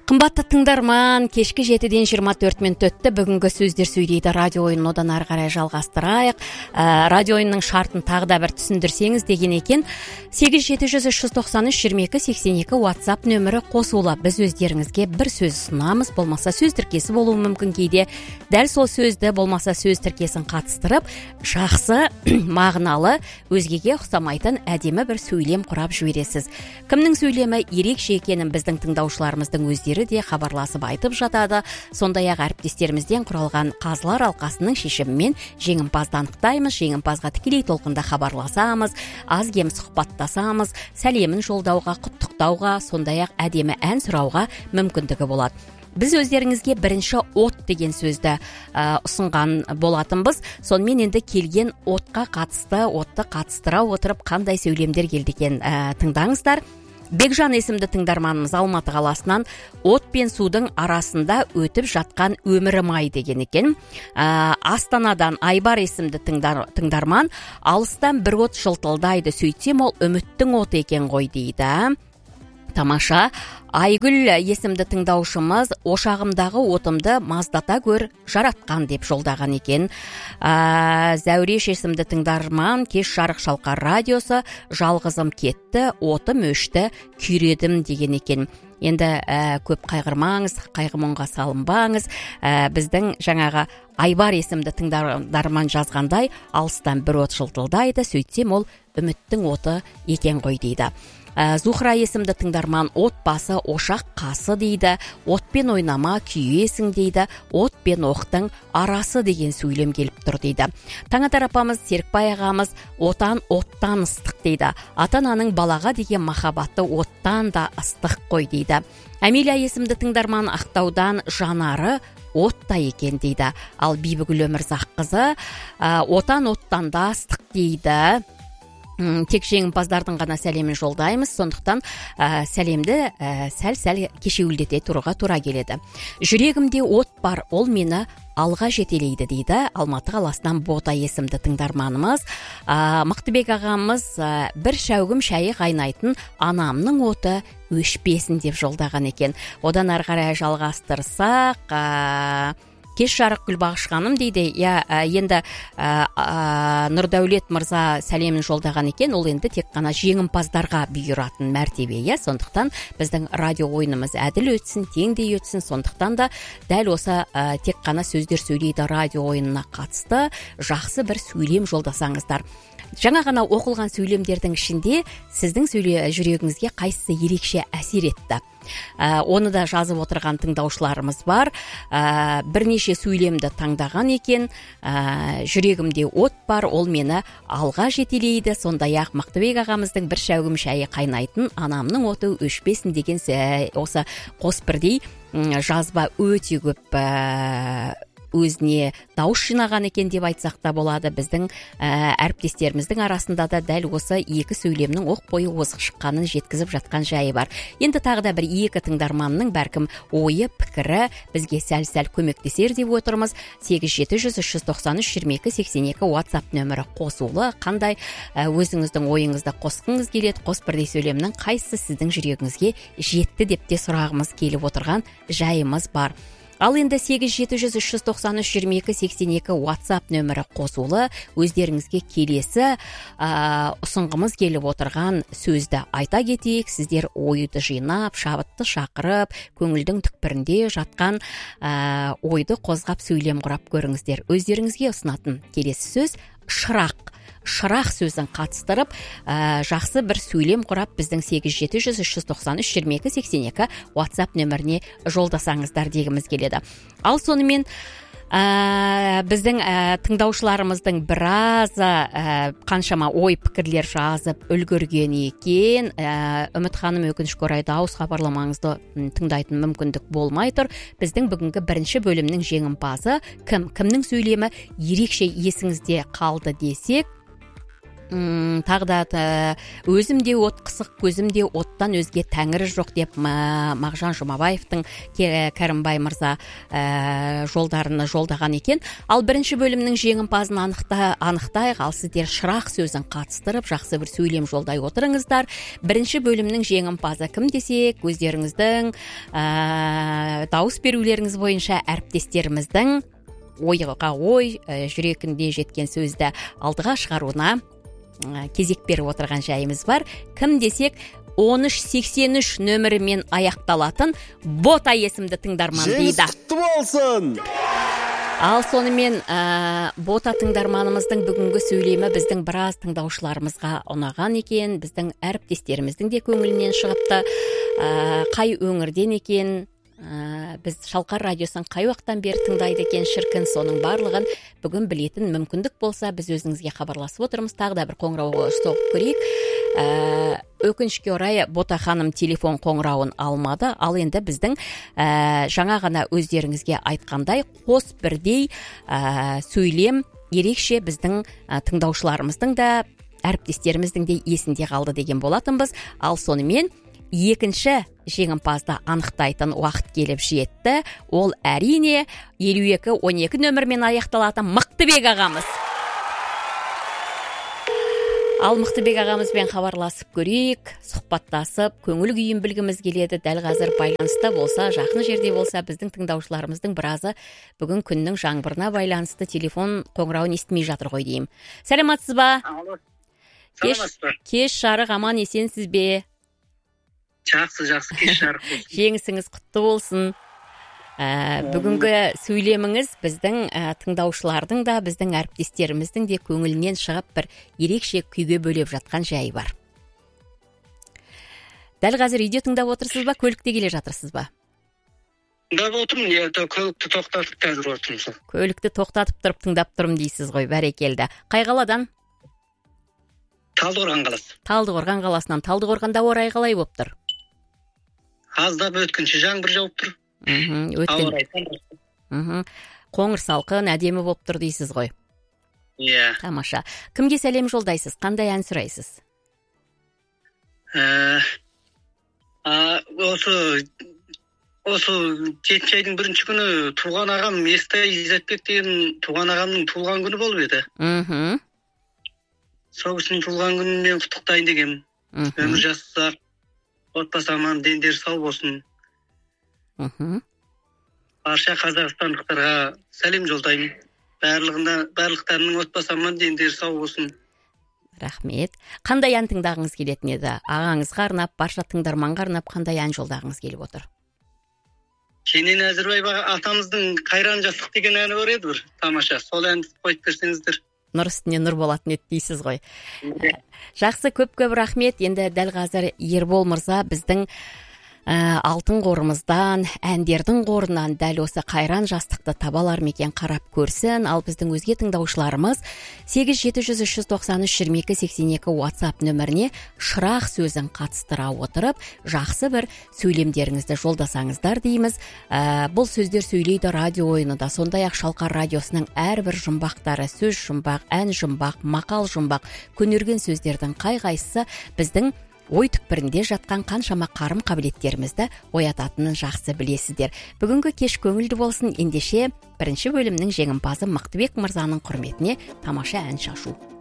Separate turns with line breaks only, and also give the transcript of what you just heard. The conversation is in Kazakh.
Қымбатты тыңдарман, кешкі 7-ден 24 минут өтті. Бүгінгі сөздер сөйлейді радио ойынын одан ары қарай жалғастырайық. Радио ойынның шартын тағы да бір түсіндірсеңіз деген екен. 87-393-22-82 WhatsApp нөмірі қосулы. Біз өздеріңізге бір сөз ұсынамыз, болмаса сөз тіркесі болуы мүмкін кейде. Дәл сол сөзді болмаса сөз тіркесін қатыстырып, жақсы, мағыналы, өзгеге ұқсамайтын әдемі бір сөйлем құрап жібересіз. Кімнің сөйлемі ерекше екенін біздің тыңдаушыларымыздың өздері де хабарласып айтып жатады. Сондай-ақ әріптестерімізден құралған қазылар алқасының шешімімен жеңімпазды анықтаймыз. Жеңімпазға тікелей толқында хабарласамыз, аз-кем сұхбаттасамыз, сәлемін жолдауға, құттықтауға, сондай-ақ әдемі ән сұрауға мүмкіндігі болады. Біз өздеріңізге бірінші от деген сөзді ұсынған болатынбыз. Сонымен енді келген отқа қатысты, отты қатыстыра отырып қандай сөйлемдер келді екен тыңдаңыздар. Бекжан есімді тыңдарманымыз Алматы қаласынан от пен судың арасында өтіп жатқан өмірім ай деген екен. Астанадан Айбар есімді тыңдарман алыстан бір от жылтылдайды, сөйтсем ол үміттің оты екен ғой дейді. Тамаша. Айгүл есімді тыңдаушымыз ошағымдағы отымды маздата көр жаратқан деп жолдаған екен. Зәуреш есімді тыңдарман кеш жарық шалқар радиосы жалғызым кетті, отым өшті, күйредім деген екен. Енді көп қайғырмаңыз, қайғы-мұңға салынбаңыз. Біздің жаңағы Айбар есімді тыңдарман жазғандай, алыстан бір от жылтылдайды, сөйтсем ол үміттің оты екен ғой дейді. Зухра есімді тыңдарман отбасы ошақ қасы дейді, отпен ойнама күйесің дейді, от пен оқтың арасы деген сөйлем келіп тұр дейді. Таңатар апамыз, Серікбай ағамыз отан оттан ыстық дейді. Ата-ананың балаға деген махаббаты оттан да ыстық қой дейді. Амелия есімді тыңдарман Ақтаудан жанары отта екен дейді. Ал Бибігүл Өмірзаққызы отан оттан да ыстық дейді. Тек жеңімпаздардың ғана сәлемін жолдаймыз, сондықтан сәлемді сәл-сәл кешеуілдете тұруға тура келеді. Жүрегімде от бар, ол мені алға жетелейді дейді. Алматы қаласынан Бота есімді тыңдарманымыз. Мықтыбек ағамыз бір шәугім шайы қайнайтын анамның оты өшпесін деп жолдаған екен. Одан ары қарай жалғастырсақ, кеш жарық Гүлбағыш ханым дейді. Енді Нұрдәулет мырза сәлемін жолдаған екен. Ол енді тек қана жеңімпаздарға бұйыратын мәртебе. Сондықтан біздің радио ойынымыз әділ өтсін, теңдей өтсін. Сондықтан да дәл осы тек қана сөздер сөйлейді радио ойынына қатысты жақсы бір сөйлем жолдасаңыздар. Жаңа ғана оқылған сөйлемдердің ішінде сіздің жүрегіңізге қайсысы ерекше әсер етті? Оны да жазып отырған тыңдаушыларымыз бар. Бірнеше сөйлемді таңдаған екен. Жүрегімде от бар, ол мені алға жетелейді. Сондай-ақ Мақтыбек ағамыздың бір шәугім шайы қайнайтын анамның оты өшпесін деген осы қос бірдей жазба өте көп өзіне дауыс жинаған екен деп айтсақ та болады. Біздің әріптестеріміздің арасында да дәл осы екі сөйлемнің оқ бойы озық шыққанын жеткізіп жатқан жайы бар. Енді тағы да бір екі тыңдарманның бәлкім ойы, пікірі бізге сәл-сәл көмектесер деп отырмыз. 87-393-22-82 WhatsApp нөмірі қосулы. Қандай өзіңіздің ойыңызды қосқыңыз келеді, қос бірдей сөйлемнің қайсысы сіздің жүрегіңізге жетті деп те сұрағымыз келіп отырған жайымыз бар. Ал енді 87-393-22-82 WhatsApp нөмірі қосулы. Өздеріңізге келесі ұсынғымыз келіп отырған сөзді айта кетейік. Сіздер ойды жинап, шабытты шақырып, көңілдің түкпірінде жатқан ойды қозғап сөйлем құрап көріңіздер. Өздеріңізге ұсынатын келесі сөз шырақ. Шырақ сөзін қатыстырып, жақсы бір сөйлем құрап біздің 87-393-22-82 WhatsApp нөміріне жолдасаңыздар дегіміз келеді. Ал сонымен біздің тыңдаушыларымыздың біразы қаншама ой пікірлер жазып үлгерген екен. Үміт ханым өкінішке орай дауыс хабарламаңызды тыңдайтын мүмкіндік болмай тұр. Біздің бүгінгі бірінші бөлімнің жеңімпазы кімнің сөйлемі ерекше есіңізде қалды десек, тағы да өзімде от қысық, көзімде оттан өзге тәңірі жоқ деп Мағжан Жұмабаевтың Кәрімбай мырза жолдарына жолдаған екен. Ал бірінші бөлімнің жеңімпазын анықтайық. Ал сіздер шырақ сөзін қатыстырып, жақсы бір сөйлем жолдай отырыңыздар. Бірінші бөлімнің жеңімпазы кім десек, өздеріңіздің дауыс берулеріңіз бойынша әріптестеріміздің ойға ой, жүрегінде жеткен сөзді алдыға шығаруына кезек беріп отырған жайымыз бар. Кім десек, 1383 нөмірімен аяқталатын Бота есімді тыңдарман дейді.
Жеңіс құтты болсын!
Ал сонымен Бота тыңдарманымыздың бүгінгі сөйлемі біздің біраз тыңдаушыларымызға ұнаған екен. Біздің әріптестеріміздің де көңілінен шығыпты. Қай өңірден екен, біз Шалқар радиосын қай уақыттан бері тыңдайды екен, шіркін, соның барлығын бүгін білетін мүмкіндік болса, біз өзіңізге хабарласып отырмыз. Тағы да бір қоңырауға соғып көрейік. Өкінішке орай Бота ханым телефон қоңырауын алмады. Ал енді біздің жаңа ғана өздеріңізге айтқандай қос бірдей сөйлем ерекше біздің тыңдаушыларымыздың да әріптестеріміздің де есінде қалды деген болатынбыз. Ал сонымен екінші жеңімпазды анықтайтын уақыт келіп жетті. Ол әрине 52-12 нөмірмен аяқталатын Мықтыбек ағамыз. Ал Мықтыбек ағамызбен хабарласып көрейік, сұхбаттасып, көңіл күйін білгіміз келеді. Дәл қазір байланыста болса, жақын жерде болса, біздің тыңдаушыларымыздың біразы бүгін күннің жаңбырына байланысты телефон қоңырауын естімей жатыр ғой деймін. Сәлеметсіз ба? Кеш жарық, аман есенсіз бе?
Жақсы, кеш жарық болсын.
Жеңісіңіз құтты болсын. Бүгінгі сөйлеміңіз біздің тыңдаушылардың да, біздің әріптестеріміздің де көңілінен шығып бір ерекше күйге бөлеп жатқан жайы бар. Дәл қазір үйде тыңдап отырсыз ба, көлікте келе жатырсыз ба?
Тыңдап отырмын, көлікті тоқтатып қазір отырмын.
Көлікті тоқтатып тұрып тыңдап тұрмын дейсіз ғой, бәрекелді. Қай қаладан?
Талдықорған қаласы.
Талдықорған қаласынан. Талдықорғанда орай қалай болып тұр?
Аздап өткінші жаңбыр жауып тұр.
Қоңыр салқын, әдемі болып тұр дейсіз ғой.
Иә.
Тамаша. Кімге сәлем жолдайсыз? Қандай ән сұрайсыз?
Осы 7 айдың бірінші күні туған ағам Естай Изатбек деген туған ағамның туған күні болып еді. Сол кісінің туған күнімен құттықтайын дегенмін. Өмір жасақ, отбасы аман, дендері сау болсын. Барша қазақстандықтарға сәлем жолдаймын. Барлықтарының отбасы аман, дендері сау болсын.
Рахмет. Қандай ән тыңдағыңыз келетін еді? Ағаңызға арнап, барша тыңдарманға арнап қандай ән жолдағыңыз келіп отыр?
Кенен Әзірбаев атамыздың Қайран жастық деген әні бар еді бір. Тамаша. Сол әнді қойып берсеңіздер.
Нұр үстіне нұр болатын еді дейсіз ғой. Жақсы, көп рахмет. Енді дәл қазір Ербол мырза біздің алтын қорымыздан, әндердің қорынан дәл осы Қайран жастықты табалар мекен қарап көрсін. Ал біздің өзге тыңдаушыларымыз 8700-393-2282 WhatsApp нөміріне шырақ сөзін қатыстыра отырып, жақсы бір сөйлемдеріңізді жолдасаңыздар дейміз. Бұл сөздер сөйлейді радио ойыны да, сондай-ақ Шалқар радиосының әрбір жұмбақтары, сөз жұмбақ, ән жұмбақ, мақал жұмбақ, көнерген сөздердің қай-қайсысы біздің ой түкпірінде жатқан қаншама қарым қабілеттерімізді оятатынын жақсы білесіздер. Бүгінгі кеш көңілді болсын. Ендеше бірінші бөлімнің жеңімпазы Мықтыбек мырзаның құрметіне тамаша ән шашу.